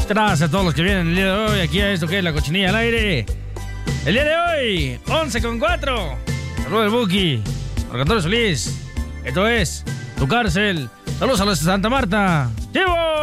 Gracias a todos los que vienen el día de hoy aquí a esto que es La Cochinilla al Aire. El día de hoy, 11:04. Saludos del Buki, Marco Antonio Solís. Esto es Tu Cárcel. Saludos a los de Santa Marta. ¡Chivo!